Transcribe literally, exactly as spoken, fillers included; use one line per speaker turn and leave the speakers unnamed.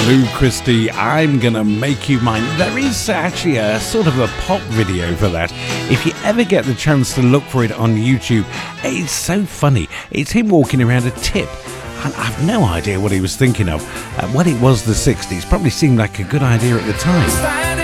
Lou Christie, I'm Gonna Make You Mine. There is actually a sort of a pop video for that. If you ever get the chance to look for it on YouTube, it's so funny. It's him walking around a tip. And I've no idea what he was thinking of. Uh, when it was the sixties, probably seemed like a good idea at the time.